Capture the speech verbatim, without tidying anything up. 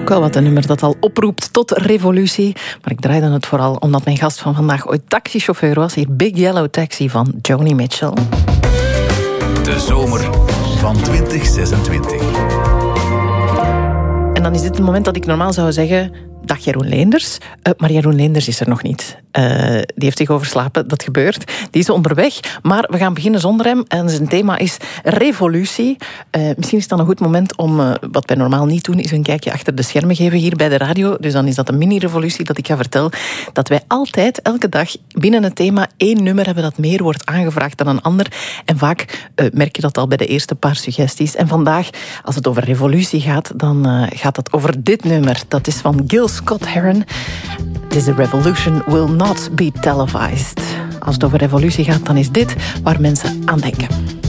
Ook wel wat een nummer dat al oproept tot revolutie. Maar ik draaide het vooral omdat mijn gast van vandaag ooit taxichauffeur was. Hier Big Yellow Taxi van Joni Mitchell. De zomer van twintig zesentwintig. En dan is dit het moment dat ik normaal zou zeggen... Dag Jeroen Leenders. Uh, maar Jeroen Leenders is er nog niet. Uh, die heeft zich overslapen, dat gebeurt. Die is onderweg, maar we gaan beginnen zonder hem. En zijn thema is revolutie. Uh, misschien is het dan een goed moment om, uh, wat wij normaal niet doen, is een kijkje achter de schermen geven hier bij de radio. Dus dan is dat een mini-revolutie dat ik ga vertellen. Dat wij altijd, elke dag, binnen het thema één nummer hebben dat meer wordt aangevraagd dan een ander. En vaak uh, merk je dat al bij de eerste paar suggesties. En vandaag, als het over revolutie gaat, dan uh, gaat het over dit nummer. Dat is van Gil Scott-Heron. This revolution will not be televised. Als het over revolutie gaat, dan is dit waar mensen aan denken.